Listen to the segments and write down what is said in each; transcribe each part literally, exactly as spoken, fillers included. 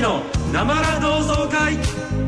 のなまら同窓会。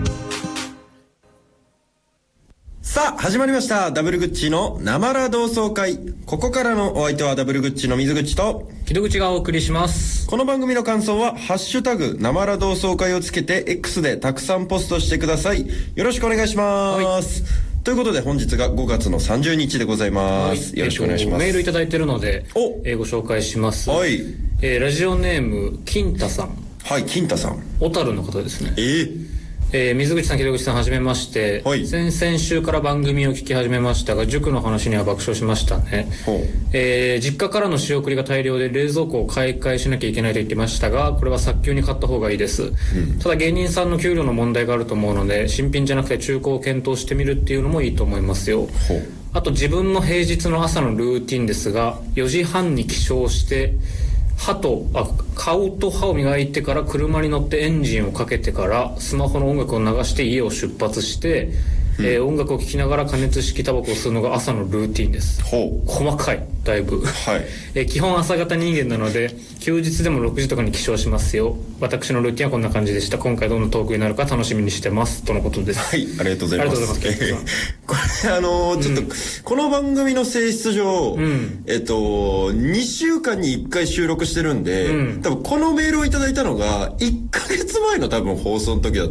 さあ始まりました、ダブルグッチのなまら同窓会。ここからのお相手はダブルグッチの水口と木戸口がお送りします。 この番組の感想はハッシュタグなまら同窓会をつけて X でたくさんポストしてください。よろしくお願いします、はい、ということで本日がごがつのさんじゅうにちでございます、はい、よろしくお願いします、 えー、メールいただいてるので、えー、ご紹介します、 はいえー、ラジオネーム金太さん。 はい、金太さん、 小樽の方ですね。 えーえー、水口さん、木戸口さん、はじめまして、はい、先々週から番組を聞き始めましたが、塾の話には爆笑しましたね。えー、実家からの仕送りが大量で冷蔵庫を買い替えしなきゃいけないと言ってましたが、これは早急に買った方がいいです、うん、ただ芸人さんの給料の問題があると思うので、新品じゃなくて中古を検討してみるっていうのもいいと思いますよ。あと自分の平日の朝のルーティンですが、よじはんに起床して歯とあ顔と歯を磨いてから車に乗ってエンジンをかけてからスマホの音楽を流して家を出発して、うんえー、音楽を聴きながら加熱式タバコを吸うのが朝のルーティンです。 ほう、 細かい、だいぶ、 はいえー、基本朝型人間なので休日でもろくじとかに起床しますよ。私のルーティンはこんな感じでした。今回どんなトークになるか楽しみにしてますとのことです。 はい、ありがとうございます。 ありがとうございます、 えー、これあのー、ちょっと、うん、この番組の性質上、うん、えっとにしゅうかんにいっかい収録してるんで、うん、多分このメールをいただいたのがいっかげつまえの多分放送の時だ